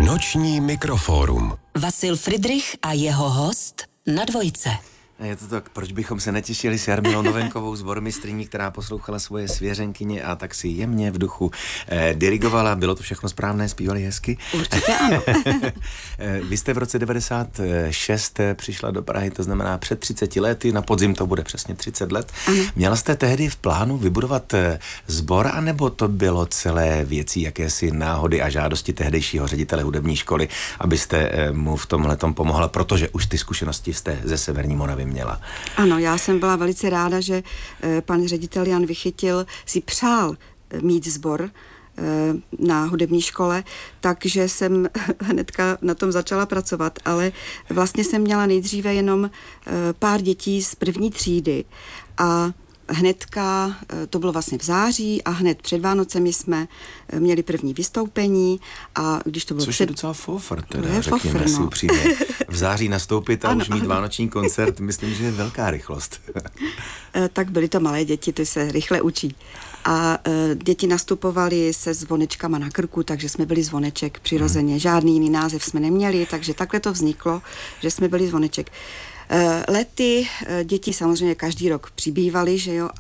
Noční mikrofórum. Vasil Fridrich a jeho host na Dvojce. Je to tak, proč bychom se netěšili s Jarmilou Novenkovou, sbormistryní, která poslouchala svoje svěřenkyně a tak si jemně v duchu dirigovala. Bylo to všechno správné, zpívali hezky? Určitě ano. Vy jste v roce 96 přišla do Prahy, to znamená před 30 lety, na podzim to bude přesně 30 let. Ano. Měla jste tehdy v plánu vybudovat sbor, anebo to bylo celé věcí jakési náhody a žádosti tehdejšího ředitele hudební školy, abyste mu v tomhletom pomohla, protože už ty zkušenosti jste ze Severní Moravy měla? Ano, já jsem byla velice ráda, že pan ředitel Jan Vychytil si přál mít sbor na hudební škole, takže jsem hnedka na tom začala pracovat, ale vlastně jsem měla nejdříve jenom pár dětí z první třídy a hnedka, to bylo vlastně v září a hned před Vánocemi jsme měli první vystoupení a když to bylo Což je docela fofr, teda, řekněme si upřímně. V září nastoupit a už mít vánoční koncert, myslím, že je velká rychlost. Tak byly to malé děti, ty se rychle učí. A děti nastupovaly se zvonečkama na krku, takže jsme byli zvoneček přirozeně. Žádný jiný název jsme neměli, takže takhle to vzniklo, že jsme byli zvoneček. Lety děti samozřejmě každý rok přibývaly, že jo,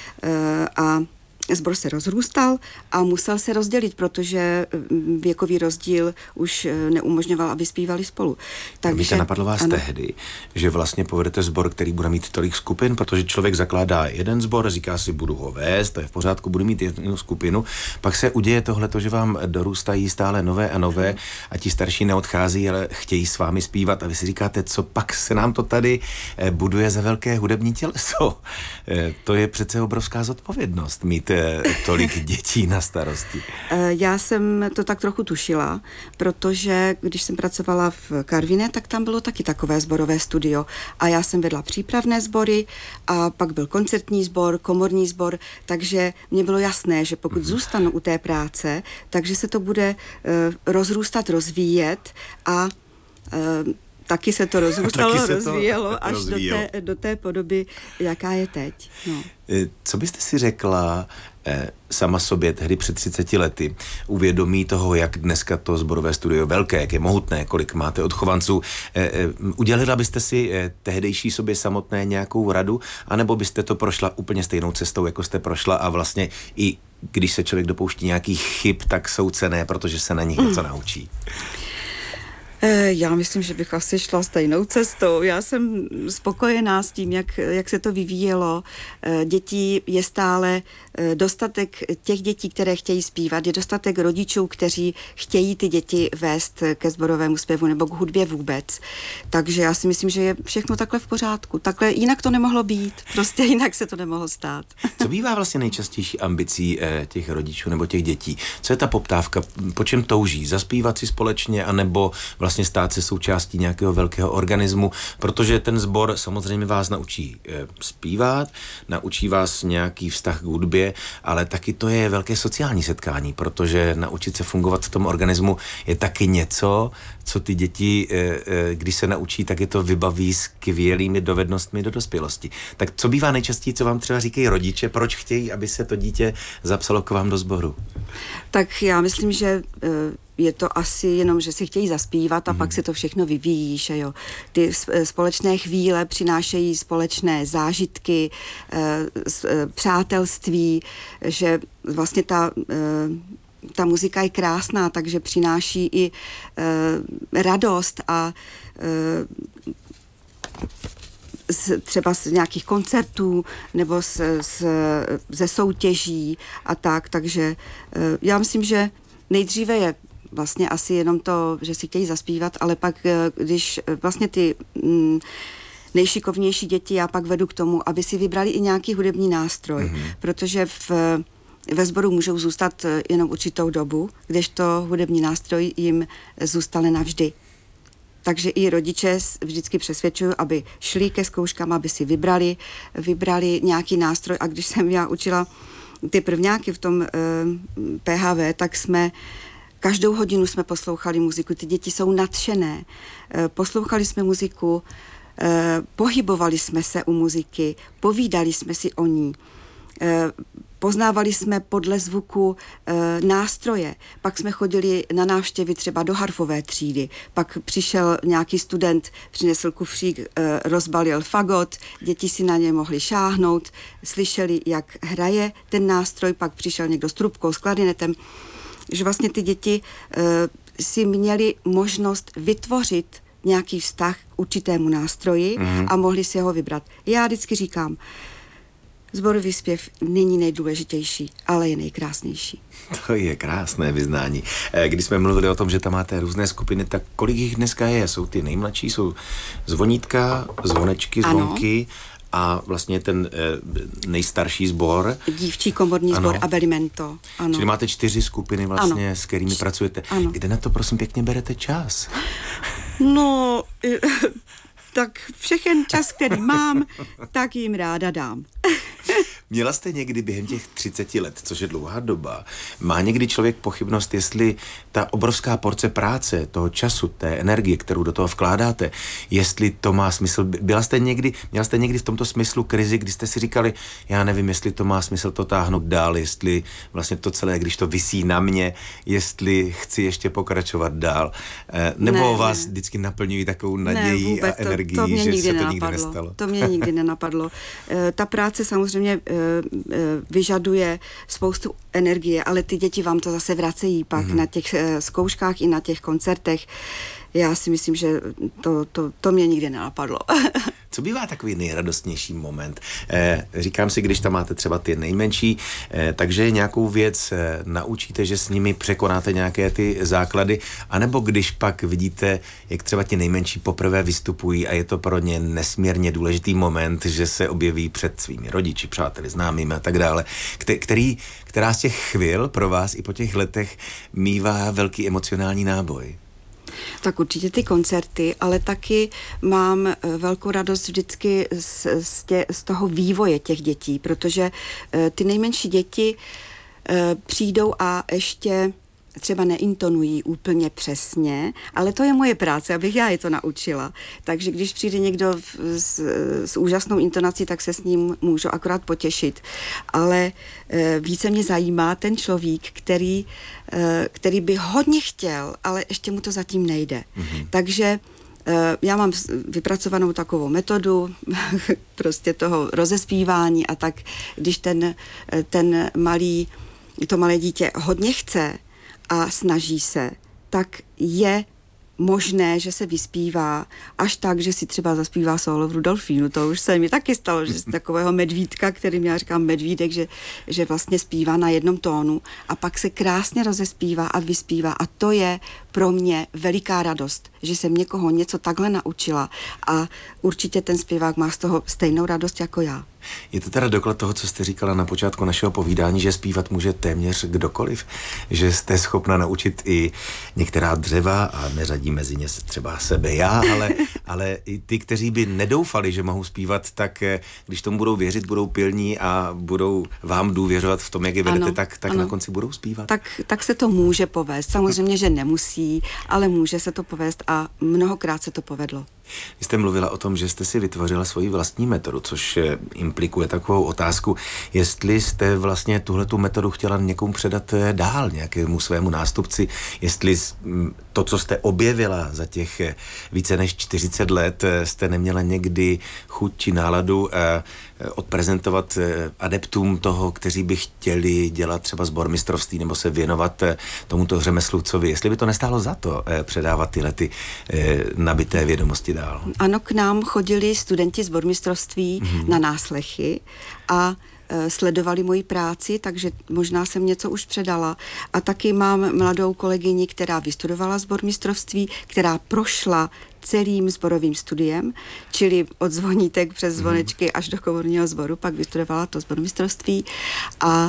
a sbor se rozrůstal a musel se rozdělit, protože věkový rozdíl už neumožňoval, aby zpívali spolu. Takže víte, napadlo vás tehdy, že vlastně povedete sbor, který bude mít tolik skupin, protože člověk zakládá jeden sbor, říká si, budu ho vést, to je v pořádku, budu mít jednu skupinu, pak se uděje tohleto, že vám dorůstají stále nové a nové a ti starší neodchází, ale chtějí s vámi zpívat a vy si říkáte, co pak se nám to tady buduje za velké hudební těleso. To je přece obrovská zodpovědnost mít tolik dětí na starosti. Já jsem to tak trochu tušila, protože když jsem pracovala v Karviné, tak tam bylo taky takové sborové studio a já jsem vedla přípravné sbory a pak byl koncertní sbor, komorní sbor, takže mně bylo jasné, že pokud zůstanu u té práce, takže se to bude rozrůstat, rozvíjet a taky se to rozrůstalo, rozvíjelo až do té podoby, jaká je teď. No. Co byste si řekla sama sobě tehdy před 30 lety, uvědomí toho, jak dneska to sborové studio je velké, jak je mohutné, kolik máte odchovanců, udělila byste si tehdejší sobě samotné nějakou radu, anebo byste to prošla úplně stejnou cestou, jako jste prošla a vlastně i když se člověk dopouští nějakých chyb, tak jsou cenné, protože se na nich něco naučí? Já myslím, že bych asi šla stejnou cestou. Já jsem spokojená s tím, jak se to vyvíjelo. Dětí je stále dostatek těch dětí, které chtějí zpívat, je dostatek rodičů, kteří chtějí ty děti vést ke sborovému zpěvu nebo k hudbě vůbec. Takže já si myslím, že je všechno takhle v pořádku. Takhle jinak to nemohlo být. Prostě jinak se to nemohlo stát. Co bývá vlastně nejčastější ambicí těch rodičů nebo těch dětí? Co je ta poptávka? Po čem touží? Zaspívat si společně anebo vlastně stát se součástí nějakého velkého organismu, protože ten sbor samozřejmě vás naučí zpívat, naučí vás nějaký vztah k hudbě, ale taky to je velké sociální setkání, protože naučit se fungovat v tom organismu je taky něco, co ty děti, když se naučí, tak je to vybaví skvělými dovednostmi do dospělosti. Tak co bývá nejčastěji, co vám třeba říkají rodiče, proč chtějí, aby se to dítě zapsalo k vám do sboru? Tak já myslím, že je to asi jenom, že si chtějí zaspívat a pak se to všechno vyvíjí, že jo. Ty společné chvíle přinášejí společné zážitky, přátelství, že vlastně ta muzika je krásná, takže přináší i radost a třeba z nějakých koncertů nebo ze soutěží a tak, takže já myslím, že nejdříve je vlastně asi jenom to, že si chtějí zaspívat, ale pak, když vlastně ty nejšikovnější děti já pak vedu k tomu, aby si vybrali i nějaký hudební nástroj, protože ve sboru můžou zůstat jenom určitou dobu, kdežto hudební nástroj jim zůstane navždy. Takže i rodiče vždycky přesvědčují, aby šli ke zkouškám, aby si vybrali nějaký nástroj a když jsem já učila ty prvňáky v tom PHV, tak každou hodinu jsme poslouchali muziku, ty děti jsou nadšené. Poslouchali jsme muziku, pohybovali jsme se u muziky, povídali jsme si o ní. Poznávali jsme podle zvuku nástroje, pak jsme chodili na návštěvy třeba do harfové třídy, pak přišel nějaký student, přinesl kufřík, rozbalil fagot, děti si na ně mohly šáhnout, slyšeli, jak hraje ten nástroj, pak přišel někdo s trubkou, s klarinetem, že vlastně ty děti si měli možnost vytvořit nějaký vztah k určitému nástroji a mohli si ho vybrat. Já vždycky říkám, sborový zpěv není nejdůležitější, ale je nejkrásnější. To je krásné vyznání. Když jsme mluvili o tom, že tam máte různé skupiny, tak kolik jich dneska je? Jsou ty nejmladší, jsou zvonítka, zvonečky, zvonky a vlastně ten nejstarší sbor. Dívčí komorní sbor Abelimento. Ano. Čili máte 4 skupiny vlastně, s kterými pracujete. Ano. Kde na to, prosím, pěkně berete čas? No, tak všechen čas, který mám, tak jim ráda dám. Měla jste někdy během těch 30 let, což je dlouhá doba, má někdy člověk pochybnost, jestli ta obrovská porce práce, toho času, té energie, kterou do toho vkládáte, jestli to má smysl. Měla jste někdy v tomto smyslu krizi, kdy jste si říkali, já nevím, jestli to má smysl to táhnout dál, jestli vlastně to celé, když to visí na mě, jestli chci ještě pokračovat dál, nebo vás vždycky naplňují takovou nadějí a energií, že se to nikdy nestalo. To mě nikdy nenapadlo. Ta práce samozřejmě vyžaduje spoustu energie, ale ty děti vám to zase vracejí pak na těch zkouškách i na těch koncertech. Já si myslím, že to mě nikdy nenapadlo. Co bývá takový nejradostnější moment? Říkám si, když tam máte třeba ty nejmenší, takže nějakou věc naučíte, že s nimi překonáte nějaké ty základy, anebo když pak vidíte, jak třeba ti nejmenší poprvé vystupují a je to pro ně nesmírně důležitý moment, že se objeví před svými rodiči, přáteli, známými a tak dále, která z těch chvil pro vás i po těch letech mívá velký emocionální náboj. Tak určitě ty koncerty, ale taky mám velkou radost vždycky z toho vývoje těch dětí, protože ty nejmenší děti přijdou a ještě třeba neintonují úplně přesně, ale to je moje práce, abych já je to naučila. Takže když přijde někdo s úžasnou intonací, tak se s ním můžu akorát potěšit. Ale více mě zajímá ten člověk, který by hodně chtěl, ale ještě mu to zatím nejde. Takže já mám vypracovanou takovou metodu prostě toho rozespívání a tak, když to malé dítě hodně chce a snaží se, tak je možné, že se vyspívá až tak, že si třeba zaspívá solo v Rudolfínu. To už se mi taky stalo, že z takového medvídka, kterým já říkám medvídek, že vlastně zpívá na jednom tónu a pak se krásně rozespívá a vyspívá a to je pro mě veliká radost, že jsem někoho něco takhle naučila a určitě ten zpěvák má z toho stejnou radost jako já. Je to teda doklad toho, co jste říkala na počátku našeho povídání, že zpívat může téměř kdokoliv, že jste schopna naučit i některá dřeva a neřadí mezi ně třeba sebe já, ale i ty, kteří by nedoufali, že mohou zpívat, tak když tomu budou věřit, budou pilní a budou vám důvěřovat v tom, jak je vedete, tak na konci budou zpívat. Tak se to může povést. Samozřejmě, že nemusí, ale může se to povést a mnohokrát se to povedlo. Vy jste mluvila o tom, že jste si vytvořila svoji vlastní metodu, což implikuje takovou otázku, jestli jste vlastně tuhletu metodu chtěla někomu předat dál, nějakému svému nástupci, jestli to, co jste objevila za těch více než 40 let, jste neměla někdy chuť či náladu odprezentovat adeptům toho, kteří by chtěli dělat třeba sbormistrovství nebo se věnovat tomuto řemeslu, co vy. Jestli by to nestálo za to předávat tyhle nabité vědomosti dál. Ano, k nám chodili studenti sbormistrovství na náslechy a sledovali moji práci, takže možná jsem něco už předala. A taky mám mladou kolegyni, která vystudovala sbormistrovství, která prošla celým sborovým studiem, čili od zvonítek přes zvonečky až do komorního sboru, pak vystudovala to sbormistrovství a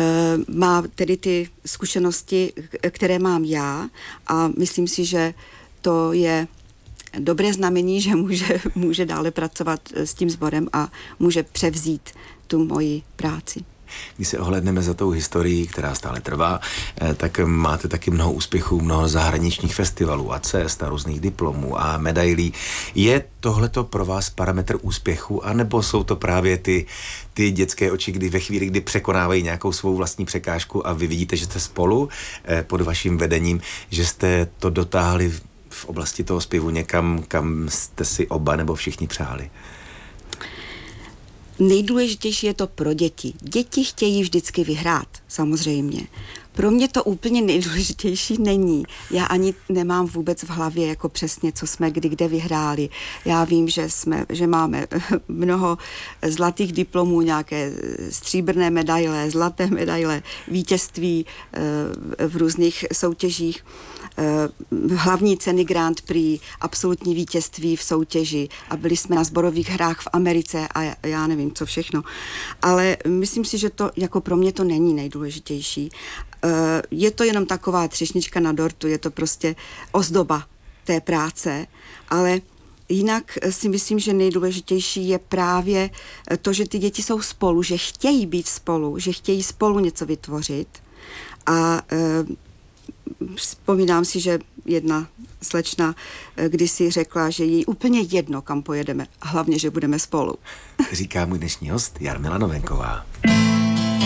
má tedy ty zkušenosti, které mám já a myslím si, že to je dobré znamení, že může dále pracovat s tím sborem a může převzít tu moji práci. Když se ohledneme za tou historií, která stále trvá, tak máte taky mnoho úspěchů, mnoho zahraničních festivalů a cest a různých diplomů a medailí. Je tohleto pro vás parametr úspěchu, anebo jsou to právě ty dětské oči, kdy ve chvíli, kdy překonávají nějakou svou vlastní překážku a vy vidíte, že jste spolu pod vaším vedením, že jste to dotáhli v oblasti toho zpěvu někam, kam jste si oba nebo všichni přáli? Nejdůležitější je to pro děti. Děti chtějí vždycky vyhrát, samozřejmě. Pro mě to úplně nejdůležitější není. Já ani nemám vůbec v hlavě jako přesně, co jsme kdy kde vyhráli. Já vím, že máme mnoho zlatých diplomů, nějaké stříbrné medaile, zlaté medaile, vítězství v různých soutěžích, hlavní ceny Grand Prix, absolutní vítězství v soutěži a byli jsme na sborových hrách v Americe a já nevím, co všechno. Ale myslím si, že to jako pro mě to není nejdůležitější. Je to jenom taková třešnička na dortu, je to prostě ozdoba té práce, ale jinak si myslím, že nejdůležitější je právě to, že ty děti jsou spolu, že chtějí být spolu, že chtějí spolu něco vytvořit a vzpomínám si, že jedna slečna kdysi řekla, že jí úplně jedno, kam pojedeme, hlavně, že budeme spolu. Říká můj dnešní host Jarmila Novenková.